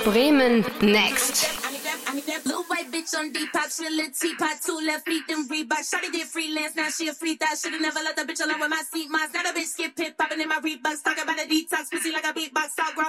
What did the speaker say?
Bremen next. Little white bitch on Depop, she a little teapot, 2 left feet, them Reebok. Shawty did freelance, now she a free thot. Shoulda never let the bitch alone with my seat moss. Now the bitch skip pit, popping in my Reeboks, talking about a detox, pussy like a beatbox, talk grown.